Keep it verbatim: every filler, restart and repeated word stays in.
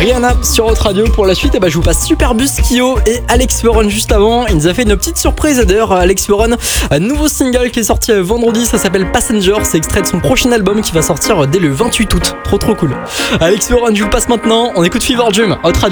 Rihanna sur Hot Radio. Pour la suite, et bah, je vous passe Superbus, Kyo et Alex Ferron juste avant. Il nous a fait une petite surprise d'ailleurs. Alex Ferron, un nouveau single qui est sorti vendredi, ça s'appelle Passenger. C'est extrait de son prochain album qui va sortir dès le vingt-huit août. Trop trop cool. Alex Ferron, je vous passe maintenant. On écoute Fever Dream, Hot Radio.